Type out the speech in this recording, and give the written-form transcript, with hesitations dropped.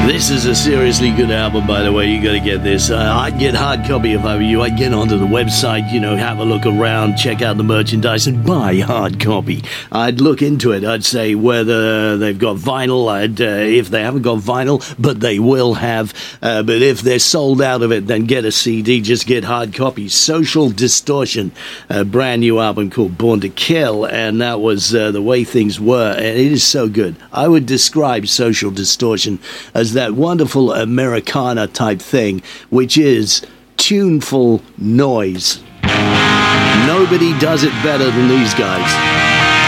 This is a seriously good album, by the way. You got to get this. I'd get hard copy if I were you. I'd get onto the website, have a look around, check out the merchandise, and buy hard copy. I'd look into it. I'd say whether they've got vinyl. If they haven't got vinyl, but they will have. But if they're sold out of it, then get a CD. Just get hard copy. Social Distortion, a brand new album called Born to Kill, and that was The Way Things Were. And it is so good. I would describe Social Distortion as that wonderful Americana type thing, which is tuneful noise. Nobody does it better than these guys.